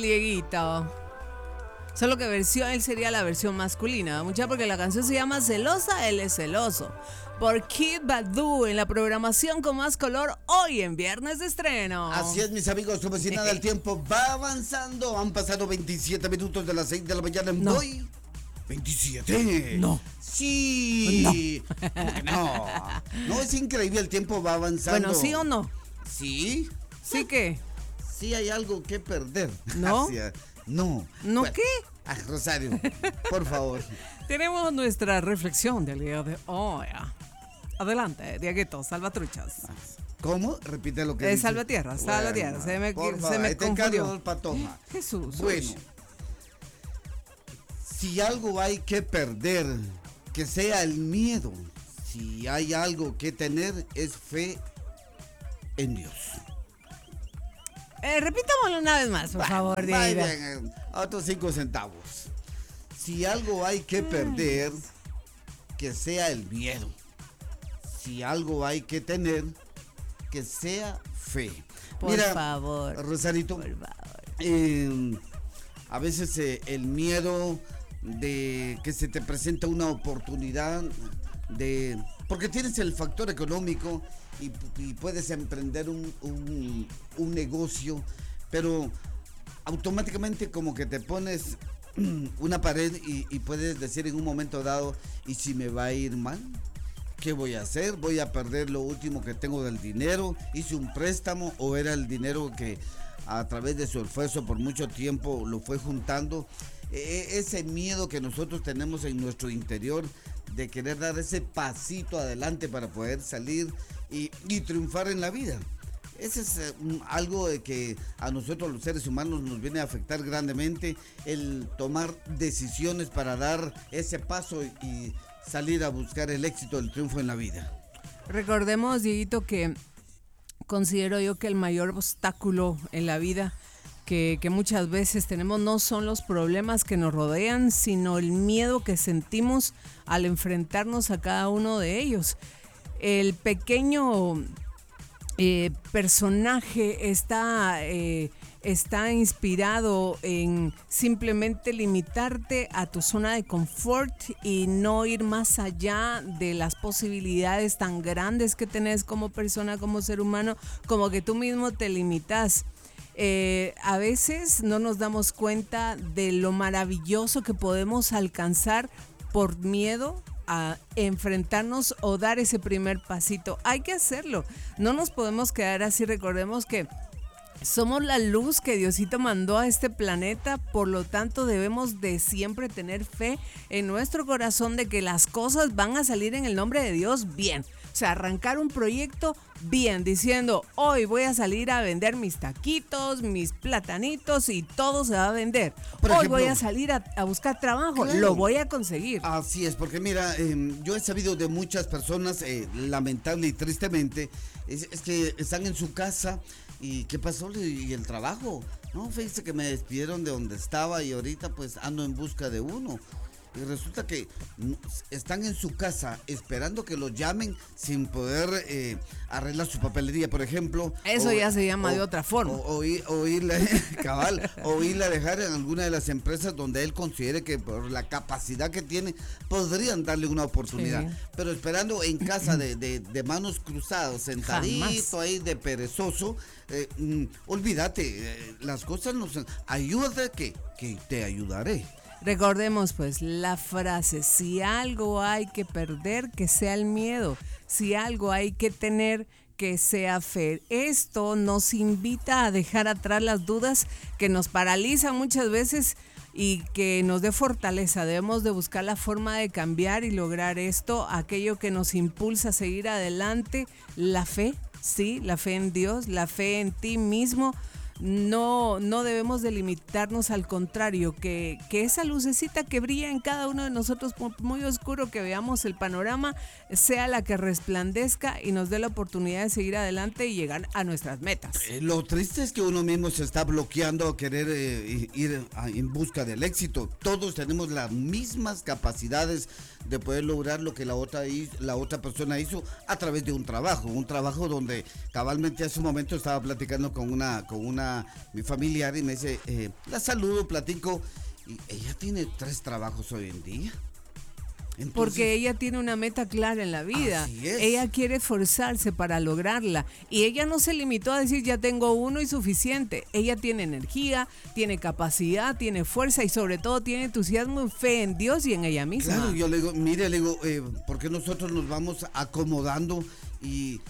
Dieguito. Solo que él sería la versión masculina, mucha, porque la canción se llama Celosa, él es celoso. Por Kid Badu en la programación con más color hoy en Viernes de Estreno. Así es, mis amigos, como si nada, el tiempo va avanzando. Han pasado 27 minutos de las 6 de la mañana en hoy. 27. No. Sí. No. No, es increíble, el tiempo va avanzando. Bueno, ¿sí o no? Sí. ¿Sí qué? Sí hay algo que perder. ¿No? No. ¿No Bueno, qué? Rosario, por favor. Tenemos nuestra reflexión del día de hoy. Adelante, Dieguito, salvatruchas. ¿Cómo? Repite lo que dice. Salvatierra. Se me confundió. Patoja. Jesús. Bueno, si algo hay que perder, que sea el miedo. Si hay algo que tener, es fe en Dios. Repitámoslo una vez más, por favor, Diego. Otros 5 centavos. Si algo hay que perder, que sea el miedo. Si algo hay que tener, que sea fe. Por favor. Rosarito, por favor. A veces el miedo de que se te presenta una oportunidad porque tienes el factor económico y puedes emprender un negocio, pero automáticamente como que te pones una pared y puedes decir en un momento dado, ¿y si me va a ir mal? ¿Qué voy a hacer? ¿Voy a perder lo último que tengo del dinero? ¿Hice un préstamo o era el dinero que a través de su esfuerzo por mucho tiempo lo fue juntando? Ese miedo que nosotros tenemos en nuestro interior de querer dar ese pasito adelante para poder salir y triunfar en la vida. Ese es algo de que a nosotros los seres humanos nos viene a afectar grandemente, el tomar decisiones para dar ese paso y salir a buscar el éxito, el triunfo en la vida. Recordemos, Dieguito, que considero yo que el mayor obstáculo en la vida que muchas veces tenemos no son los problemas que nos rodean, sino el miedo que sentimos al enfrentarnos a cada uno de ellos. El pequeño personaje está inspirado en simplemente limitarte a tu zona de confort y no ir más allá de las posibilidades tan grandes que tenés como persona, como ser humano, como que tú mismo te limitas. A veces no nos damos cuenta de lo maravilloso que podemos alcanzar por miedo a enfrentarnos o dar ese primer pasito. Hay que hacerlo, no nos podemos quedar así. Recordemos que somos la luz que Diosito mandó a este planeta, por lo tanto debemos de siempre tener fe en nuestro corazón de que las cosas van a salir en el nombre de Dios bien. O sea, arrancar un proyecto bien, diciendo, hoy voy a salir a vender mis taquitos, mis platanitos y todo se va a vender. Hoy voy a salir a buscar trabajo, claro, lo voy a conseguir. Así es, porque mira, yo he sabido de muchas personas, lamentable y tristemente, es que están en su casa. ¿Y qué pasó? ¿Y el trabajo? No, fíjese que me despidieron de donde estaba y ahorita pues ando en busca de uno. Y resulta que están en su casa esperando que los llamen sin poder arreglar su papelería, por ejemplo. Eso ya se llama de otra forma. O irla a dejar en alguna de las empresas donde él considere que por la capacidad que tiene podrían darle una oportunidad. Sí. Pero esperando en casa de manos cruzadas, sentadito jamás. Ahí de perezoso, olvídate, las cosas nos ayuda que te ayudaré. Recordemos pues la frase, si algo hay que perder, que sea el miedo, si algo hay que tener, que sea fe. Esto nos invita a dejar atrás las dudas que nos paralizan muchas veces y que nos dé fortaleza. Debemos de buscar la forma de cambiar y lograr esto, aquello que nos impulsa a seguir adelante, la fe, sí, la fe en Dios, la fe en ti mismo. No debemos de limitarnos, al contrario, que esa lucecita que brilla en cada uno de nosotros, por muy oscuro que veamos el panorama, sea la que resplandezca y nos dé la oportunidad de seguir adelante y llegar a nuestras metas. Lo triste es que uno mismo se está bloqueando a querer ir en busca del éxito. Todos tenemos las mismas capacidades de poder lograr lo que la otra persona hizo a través de un trabajo donde cabalmente hace un momento estaba platicando con mi familiar y me dice, la saludo, platico, y ella tiene 3 trabajos hoy en día. Entonces, porque ella tiene una meta clara en la vida. Así es. Ella quiere esforzarse para lograrla. Y ella no se limitó a decir ya tengo uno y suficiente. Ella tiene energía, tiene capacidad, tiene fuerza y sobre todo tiene entusiasmo y fe en Dios y en ella misma. Claro, yo le digo, mire, ¿por qué nosotros nos vamos acomodando? Y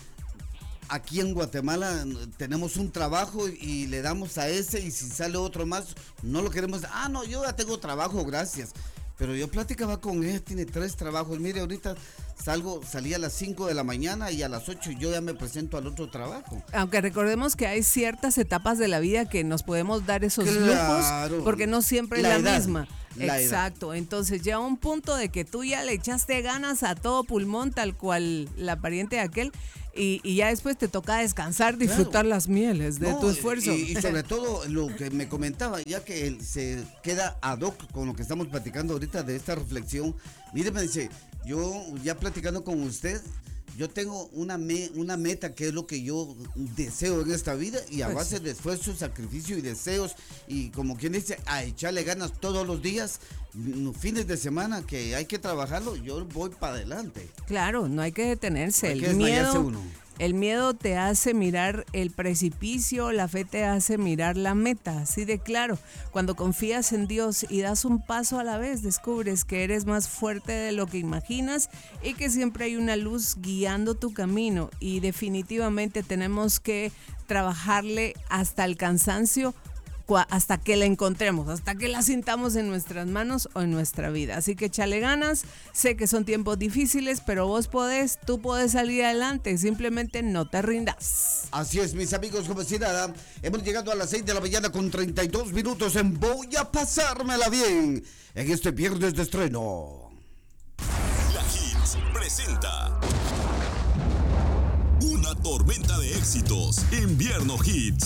aquí en Guatemala tenemos un trabajo y le damos a ese, y si sale otro más, no lo queremos. No, yo ya tengo trabajo, gracias. Pero yo platicaba con ella, tiene 3 trabajos. Mire, ahorita salí a las 5 de la mañana y a las 8 yo ya me presento al otro trabajo. Aunque recordemos que hay ciertas etapas de la vida que nos podemos dar esos Claro. lujos, porque no siempre es La la edad, misma. la Exacto, entonces ya un punto de que tú ya le echaste ganas a todo pulmón, tal cual la pariente de aquel, y ya después te toca descansar, disfrutar las mieles de tu esfuerzo. Y sobre todo lo que me comentaba, ya que él se queda ad hoc con lo que estamos platicando ahorita de esta reflexión. Mire, me dice, yo ya platicando con usted, yo tengo una meta que es lo que yo deseo en esta vida, y a base de esfuerzo, sacrificio y deseos, y como quien dice, a echarle ganas todos los días, fines de semana que hay que trabajarlo, yo voy para adelante. Claro, no hay que detenerse. Hay que desmayarse uno. El miedo te hace mirar el precipicio, la fe te hace mirar la meta, así de claro. Cuando confías en Dios y das un paso a la vez, descubres que eres más fuerte de lo que imaginas y que siempre hay una luz guiando tu camino, y definitivamente tenemos que trabajarle hasta el cansancio, hasta que la encontremos, hasta que la sintamos en nuestras manos o en nuestra vida. Así que échale ganas, sé que son tiempos difíciles, pero tú puedes salir adelante, simplemente no te rindas. Así es, mis amigos, como si nada, hemos llegado a las 6 de la mañana con 32 minutos en Voy a pasármela bien, en este viernes de estreno. La Hits presenta una tormenta de éxitos. Invierno Hits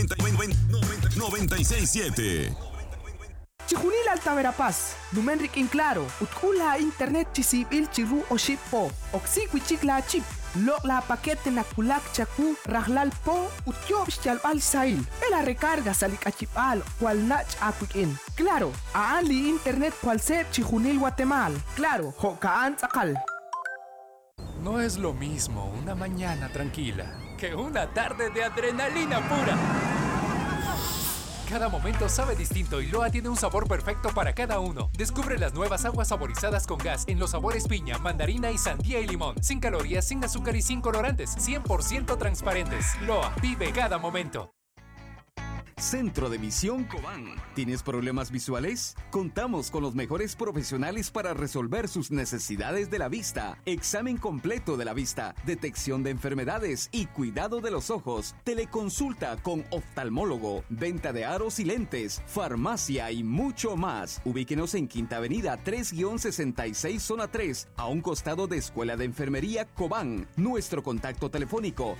96.7. Chihunil Alta Verapaz, Numenrik in claro, Utkula internet chisibil chiru o ship po, Oxigui chikla chip, la paquete na kulak chaku, Rahlal po, Utyob chal al sail, la recarga salik achipal, cual nach in. Claro, a ali internet cual ser Chihunil Guatemala, claro, Hokaan Zakal. No es lo mismo una mañana tranquila que una tarde de adrenalina pura. Cada momento sabe distinto y Loa tiene un sabor perfecto para cada uno. Descubre las nuevas aguas saborizadas con gas en los sabores piña, mandarina y sandía y limón. Sin calorías, sin azúcar y sin colorantes. 100% transparentes. Loa, vive cada momento. Centro de Visión Cobán. ¿Tienes problemas visuales? Contamos con los mejores profesionales para resolver sus necesidades de la vista. Examen completo de la vista, detección de enfermedades y cuidado de los ojos. Teleconsulta con oftalmólogo, venta de aros y lentes, farmacia y mucho más. Ubíquenos en Quinta Avenida 3-66 Zona 3, a un costado de Escuela de Enfermería Cobán. Nuestro contacto telefónico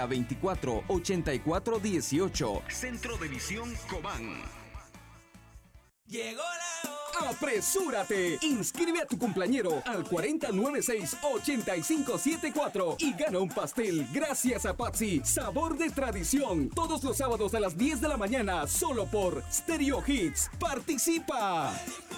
3024-8418. Centro de Visión Cobán. Llegó la hora. ¡Apresúrate! Inscribe a tu cumpleañero al 4096-8574 y gana un pastel gracias a Patsy, sabor de tradición. Todos los sábados a las 10 de la mañana, solo por Stereo Hits. ¡Participa!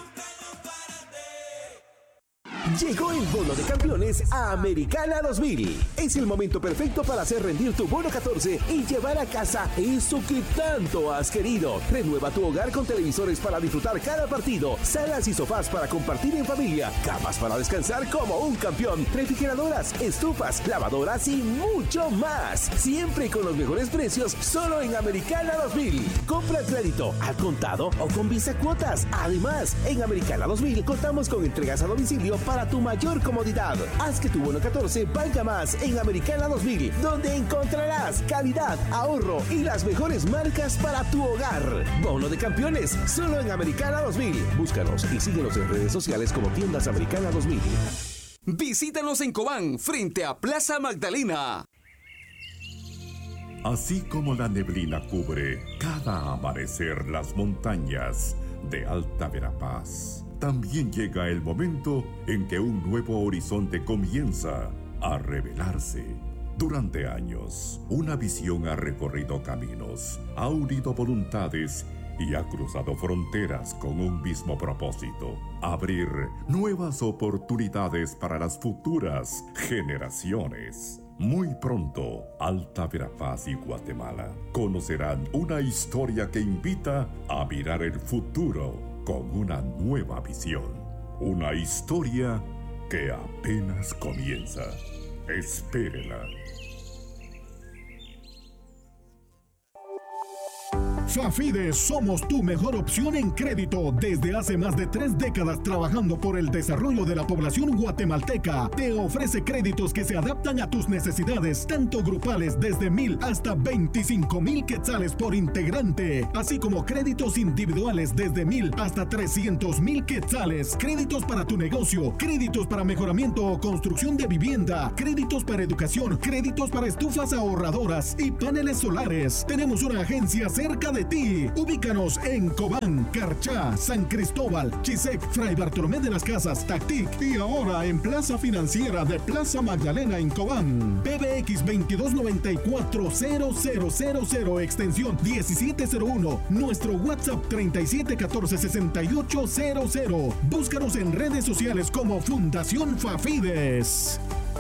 Llegó el bono de campeones a Americana 2000. Es el momento perfecto para hacer rendir tu bono 14 y llevar a casa eso que tanto has querido. Renueva tu hogar con televisores para disfrutar cada partido, salas y sofás para compartir en familia, camas para descansar como un campeón, refrigeradoras, estufas, lavadoras y mucho más. Siempre con los mejores precios, solo en Americana 2000. Compra a crédito, al contado o con Visa Cuotas. Además, en Americana 2000 contamos con entregas a domicilio para tu mayor comodidad. Haz que tu bono 14 valga más en Americana 2000, donde encontrarás calidad, ahorro y las mejores marcas para tu hogar. Bono de campeones, solo en Americana 2000. Búscanos y síguenos en redes sociales como Tiendas Americana 2000. Visítanos en Cobán, frente a Plaza Magdalena. Así como la neblina cubre cada amanecer las montañas de Alta Verapaz, también llega el momento en que un nuevo horizonte comienza a revelarse. Durante años, una visión ha recorrido caminos, ha unido voluntades y ha cruzado fronteras con un mismo propósito: abrir nuevas oportunidades para las futuras generaciones. Muy pronto, Alta Verapaz y Guatemala conocerán una historia que invita a mirar el futuro con una nueva visión. Una historia que apenas comienza. Espérela. Fafides, somos tu mejor opción en crédito. Desde hace más de 3 décadas trabajando por el desarrollo de la población guatemalteca, te ofrece créditos que se adaptan a tus necesidades, tanto grupales desde 1,000 hasta 25,000 quetzales por integrante, así como créditos individuales desde 1,000 hasta 300,000 quetzales, créditos para tu negocio, créditos para mejoramiento o construcción de vivienda, créditos para educación, créditos para estufas ahorradoras y paneles solares. Tenemos una agencia cerca de ti. Ubícanos en Cobán, Carchá, San Cristóbal, Chisec, Fray Bartolomé de las Casas, Tactic y ahora en Plaza Financiera de Plaza Magdalena en Cobán. PBX 2294-0000, extensión 1701. Nuestro WhatsApp 3714-6800. Búscanos en redes sociales como Fundación Fafides.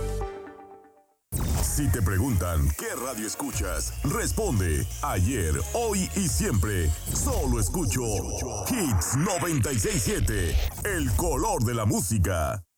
Si te preguntan qué radio escuchas, responde ayer, hoy y siempre. Solo escucho Hits 96.7, el color de la música.